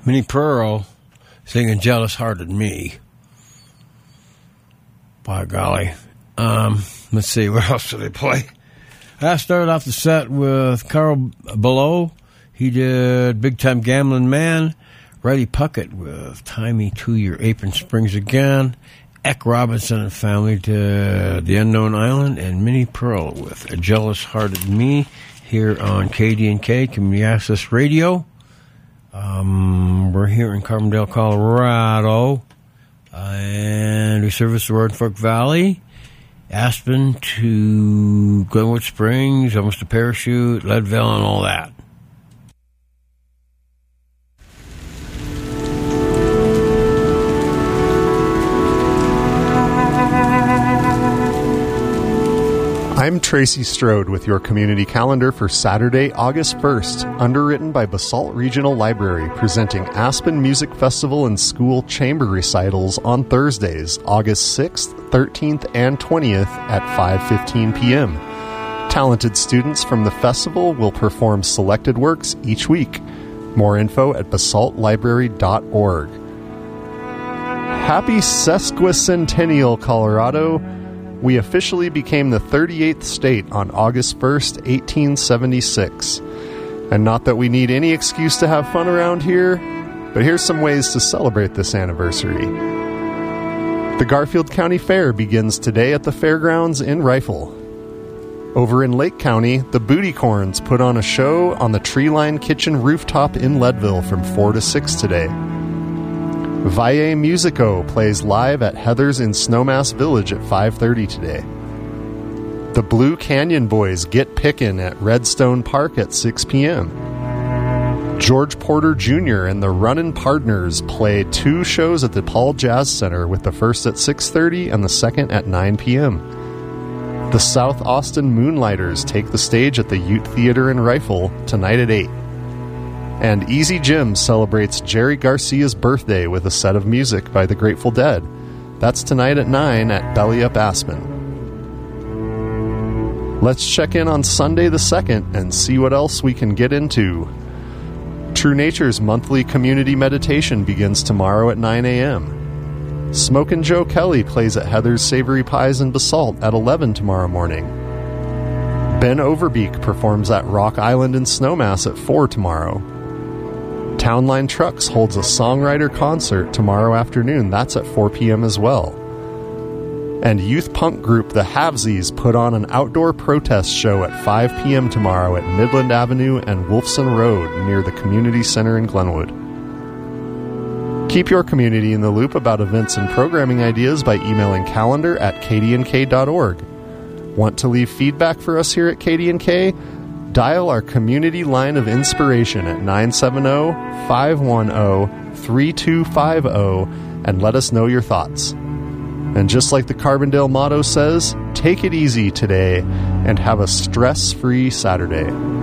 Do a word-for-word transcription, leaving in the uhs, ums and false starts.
Minnie Pearl singing Jealous Hearted Me. By golly. Um, let's see, what else did they play? I started off the set with Carl Below. He did Big Time Gambling Man. Reddy Puckett with Tie Me to Your Apron Springs Again. Eck Robinson and Family did The Unknown Island. And Minnie Pearl with A Jealous Hearted Me here on K D N K, Community Access Radio. Um, we're here in Carbondale, Colorado. Uh, and we service the Roaring Fork Valley. Aspen to Glenwood Springs, almost to Parachute, Leadville, and all that. I'm Tracy Strode with your community calendar for Saturday, August first, underwritten by Basalt Regional Library, presenting Aspen Music Festival and School Chamber Recitals on Thursdays, August sixth, thirteenth, and twentieth at five fifteen p.m. Talented students from the festival will perform selected works each week. More info at basalt library dot org. Happy Sesquicentennial, Colorado! We officially became the thirty-eighth state on August first, eighteen seventy-six. And not that we need any excuse to have fun around here, but here's some ways to celebrate this anniversary. The Garfield County Fair begins today at the fairgrounds in Rifle. Over in Lake County, the Bootycorns put on a show on the Treeline Kitchen rooftop in Leadville from four to six today. Valle Musico plays live at Heather's in Snowmass Village at five thirty today. The Blue Canyon Boys get pickin' at Redstone Park at six p.m. George Porter Junior and the Runnin' Partners play two shows at the Paul Jazz Center, with the first at six thirty and the second at nine p.m. The South Austin Moonlighters take the stage at the Ute Theater in Rifle tonight at eight. And Easy Jim celebrates Jerry Garcia's birthday with a set of music by the Grateful Dead. That's tonight at nine at Belly Up Aspen. Let's check in on Sunday the second and see what else we can get into. True Nature's monthly community meditation begins tomorrow at nine a.m. Smokin' Joe Kelly plays at Heather's Savory Pies in Basalt at eleven tomorrow morning. Ben Overbeek performs at Rock Island in Snowmass at four tomorrow. Townline Trucks holds a songwriter concert tomorrow afternoon. That's at four p.m. as well. And youth punk group The Havesies put on an outdoor protest show at five p.m. tomorrow at Midland Avenue and Wolfson Road near the Community Center in Glenwood. Keep your community in the loop about events and programming ideas by emailing calendar at k d n k dot org. Want to leave feedback for us here at K D N K? Dial our community line of inspiration at nine seven zero, five one zero, three two five zero and let us know your thoughts. And just like the Carbondale motto says, take it easy today and have a stress-free Saturday.